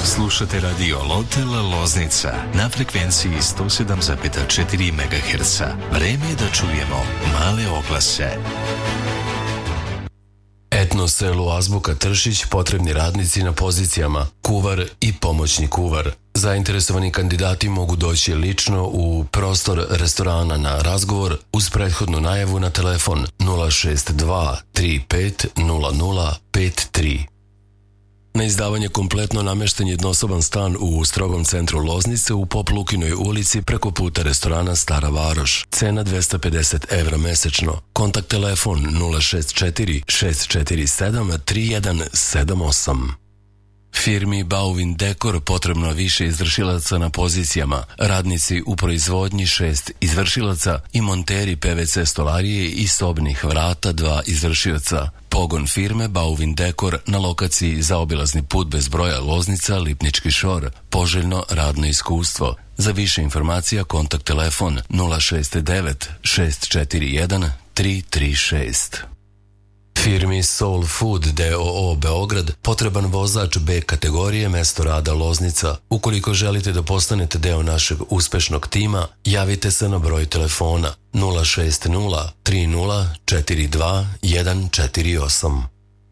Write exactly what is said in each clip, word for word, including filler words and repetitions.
Slušate radio Lotel Loznica na frekvenciji sto sedam zarez četiri megaherca. Vreme je da čujemo male oglase. Etno selu Azbuka Tršić potrebni radnici na pozicijama kuvar i pomoćni kuvar. Zainteresovani kandidati mogu doći lično u prostor restorana na razgovor uz prethodnu najavu na telefon nula šest dva tri pet nula nula pet tri. Na izdavanje kompletno namešten jednosoban stan u strogom centru Loznice u Pop Lukinoj ulici preko puta restorana Stara Varoš. Cena dvesta pedeset evra mesečno. Kontakt telefon nula šest četiri šest četiri sedam tri jedan sedam osam. Firmi Bauvin Dekor potrebno više izvršilaca na pozicijama, radnici u proizvodnji šest izvršilaca i monteri P V C stolarije i sobnih vrata dva izvršioca. Pogon firme Bauvin Dekor na lokaciji zaobilazni put bez broja Loznica, Lipnički Šor. Poželjno radno iskustvo. Za više informacija kontakt telefon nula šest devet šest četiri jedan tri tri šest. Firmi Soul Food d o o Beograd potreban vozač B kategorije, mesto rada Loznica. Ukoliko želite da postanete deo našeg uspešnog tima, javite se na broj telefona nula šest nula tri nula četiri dva jedan četiri osam.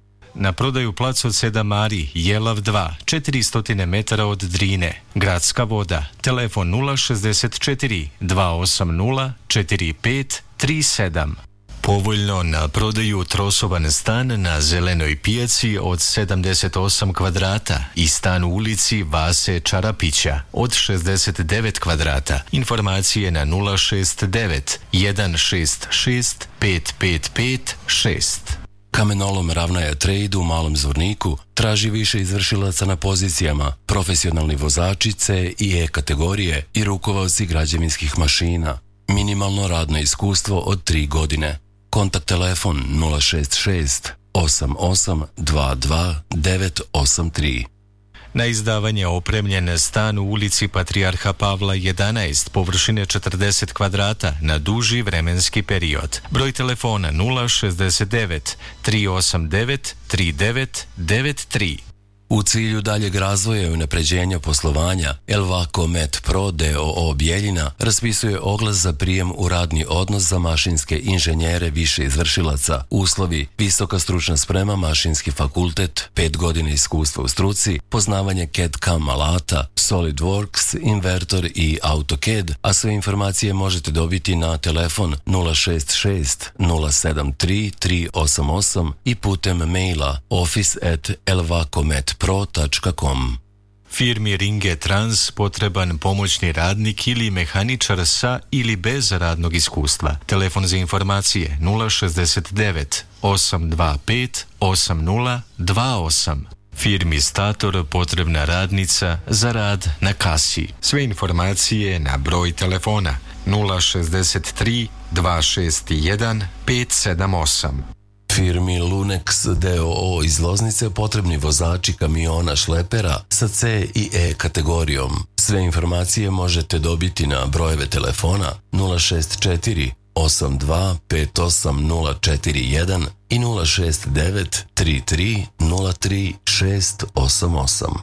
Na prodaju plac od Seda Mari, Jelav dva, četiristo metara od Drine, Gradska voda, telefon nula šest četiri dva osam nula četiri pet tri sedam. Povoljno na prodaju trosoban stan na Zelenoj pijaci od sedamdeset osam kvadrata i stan u ulici Vase Čarapića od šezdeset devet kvadrata. Informacije na nula šest devet jedan šest šest pet pet pet šest. Kamenolom Ravnaja Trade u Malom Zvorniku traži više izvršilaca na pozicijama, profesionalni vozači C i E kategorije i rukovaoci građevinskih mašina. Minimalno radno iskustvo od tri godine. Kontakt telefon nula šest šest osam osam dva dva devet osam tri. Na izdavanje opremljen stan u ulici Patrijarha Pavla jedanaest, površine četrdeset kvadrata na duži vremenski period. Broj telefona nula šest devet tri osam devet tri devet devet tri. U cilju daljeg razvoja i unapređenja poslovanja, Elvaco Met Pro d o o Bijeljina raspisuje oglas za prijem u radni odnos za mašinske inženjere više izvršilaca. Uslovi: visoka stručna sprema, mašinski fakultet, pet godina iskustva u struci, poznavanje C A D C A M alata, SolidWorks, invertor i AutoCAD, a sve informacije možete dobiti na telefon nula šest šest nula sedam tri tri osam osam i putem maila office at elvacomet pro tačka com. Firmi Ringe Trans potreban pomoćni radnik ili mehaničar sa ili bez radnog iskustva. Telefon za informacije nula šest devet osam dva pet osam nula dva osam. Firmi Stator potrebna radnica za rad na kasi. Sve informacije na broj telefona nula šest tri dva šest jedan pet sedam osam. Firmi Lunex d o o iz Loznice potrebni vozači kamiona šlepera sa C i E kategorijom. Sve informacije možete dobiti na brojeve telefona nula šest četiri osam dva pet osam nula četiri jedan i nula šest devet tri tri nula tri šest osam osam.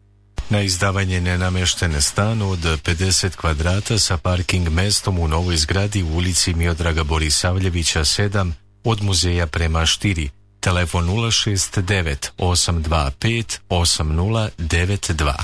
Na izdavanje nenamešten stan od pedeset kvadrata sa parking mestom u novoj zgradi u ulici Miodraga Borisavljevića sedam, od muzeja prema Štiri. Telefon nula šest devet osam dva pet osam nula devet dva.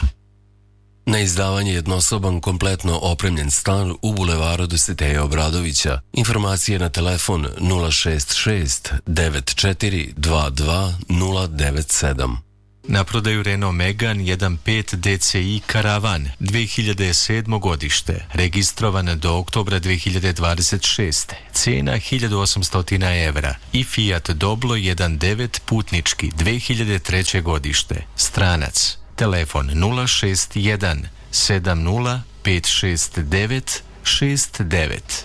Na izdavanje jednosoban kompletno opremljen stan u bulevaru Dositeja Obradovića. Informacije na telefon nula šest šest devet četiri dva dva nula devet sedam. Na prodaju Renault Megane jedan pet D C I Karavan dve hiljade sedmo godište, registrovan do oktobra dve hiljade dvadeset šeste. Cena hiljadu osamsto evra i Fiat Doblo jedan devet putnički dve hiljade treće godište. Stranac. Telefon nula šest jedan sedam nula pet šest devet šest devet.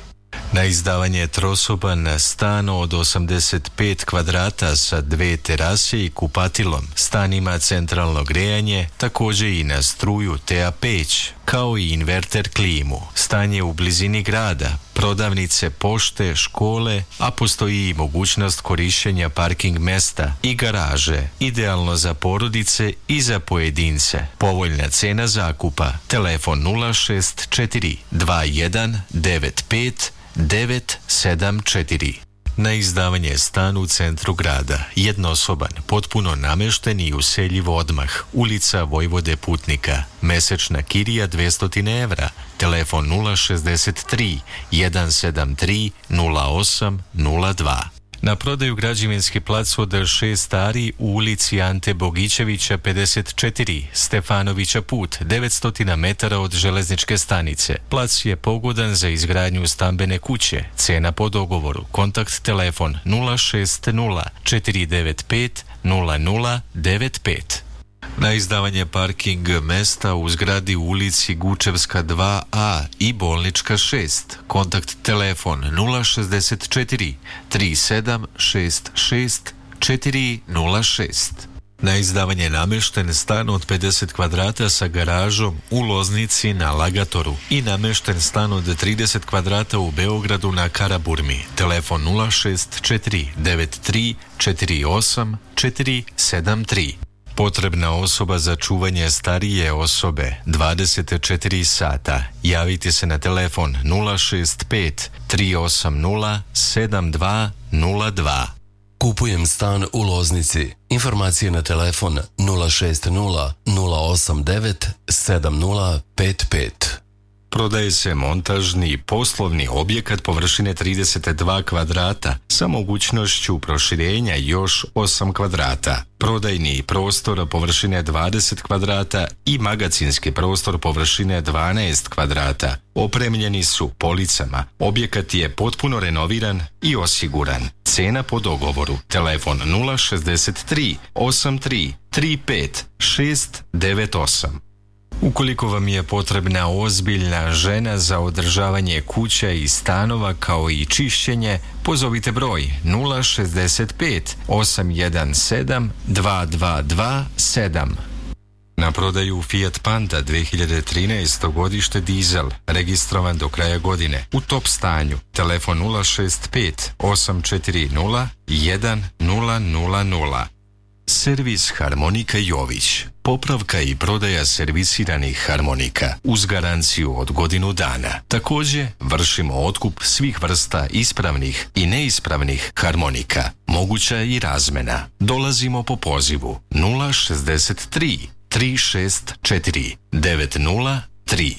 Na izdavanje trosoban stan od osamdeset pet kvadrata sa dve terase i kupatilom. Stan ima centralno grejanje, također i na struju te a peć, kao i inverter klimu. Stan je u blizini grada, prodavnice, pošte, škole, a postoji i mogućnost korištenja parking mesta i garaže, idealno za porodice i za pojedince. Povoljna cena zakupa. Telefon nula šest četiri dva jedan devet pet devet sedam četiri. Na izdavanje stan u centru grada, jednosoban, potpuno namešten i useljiv odmah, ulica Vojvode Putnika, mesečna kirija dvesta evra, telefon nula šezdeset tri jedan sedam tri nula osam nula dva. Na prodaju građevinski plac od šest ari u ulici Ante Bogićevića pedeset četiri, Stefanovića put, devetsto metara od železničke stanice. Plac je pogodan za izgradnju stambene kuće. Cena po dogovoru. Kontakt telefon nula šest nula četiri devet pet nula nula devet pet. Na izdavanje parking mesta u zgradi u ulici Gučevska dva a i Bolnička šest. Kontakt telefon nula šezdeset četiri tri sedam šest šest četiri nula šest. Na izdavanje namešten stan od pedeset kvadrata sa garažom u Loznici na Lagatoru i namešten stan od trideset kvadrata u Beogradu na Karaburmi. Telefon nula šest četiri devet tri četiri osam četiri sedam tri. Potrebna osoba za čuvanje starije osobe dvadeset četiri sata. Javite se na telefon nula šest pet tri osam nula sedam dva nula dva. Kupujem stan u Loznici. Informacije na telefon nula šest nula nula osam devet sedam nula pet pet. Prodaje se montažni poslovni objekat površine trideset dva kvadrata sa mogućnošću proširenja još osam kvadrata. Prodajni prostor površine dvadeset kvadrata i magacinski prostor površine dvanaest kvadrata. Opremljeni su policama. Objekat je potpuno renoviran i osiguran. Cena po dogovoru. Telefon nula šezdeset tri osam tri tri pet šest devet osam. Ukoliko vam je potrebna ozbiljna žena za održavanje kuća i stanova kao i čišćenje, pozovite broj nula šezdeset pet osam jedan sedam dva dva dva sedam. Na prodaju Fiat Panda dve hiljade trinaesto godište dizel, registrovan do kraja godine, u top stanju. Telefon nula šest pet osam četiri nula jedan nula nula nula. Servis Harmonika Jović. Popravka i prodaja servisiranih harmonika uz garanciju od godinu dana. Također vršimo otkup svih vrsta ispravnih i neispravnih harmonika. Moguća i razmena. Dolazimo po pozivu nula šezdeset tri tri šest četiri devet nula tri.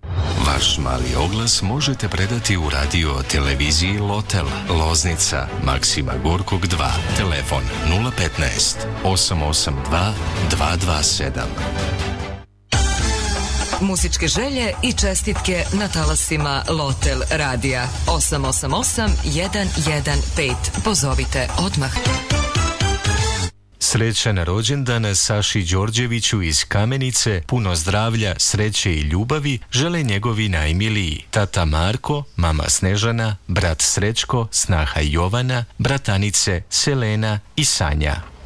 Vaš mali oglas možete predati u radio televiziji Lotel, Loznica, Maksima Gorkog dva, telefon nula petnaest osam osam dva dva dva sedam. Muzičke želje i čestitke na talasima Lotel radija osam osam osam jedan jedan pet. Pozovite odmah. Srećan rođendan Saši Đorđeviću iz Kamenice, puno zdravlja, sreće i ljubavi žele njegovi najmiliji. Tata Marko, mama Snežana, brat Srećko, snaha Jovana, bratanice Selena i Sanja.